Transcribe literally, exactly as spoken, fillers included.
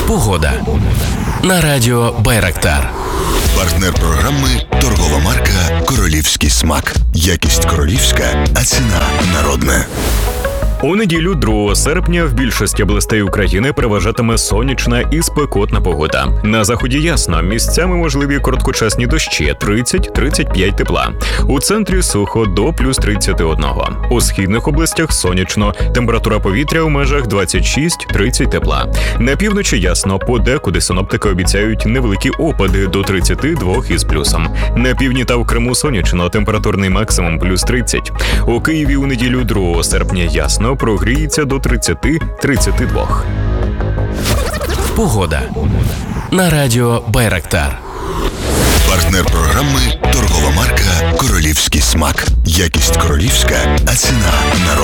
Погода на радіо Байрактар. Партнер програми – торгова марка «Королівський смак». Якість королівська, а ціна народна. У неділю, другого серпня, в більшості областей України переважатиме сонячна і спекотна погода. На заході ясно, місцями можливі короткочасні дощі – тридцять - тридцять п'ять тепла. У центрі сухо до плюс тридцять один. У східних областях сонячно, температура повітря у межах двадцять шість - тридцять тепла. На півночі ясно, подекуди синоптики обіцяють невеликі опади до тридцяти двох із плюсом. На півдні та в Криму сонячно, температурний максимум плюс тридцять. У Києві у неділю, другого серпня ясно, прогріється до тридцяти - тридцяти двох. Погода на радіо Байрактар. Партнер програми – торгова марка «Королівський смак». Якість королівська, а ціна народна.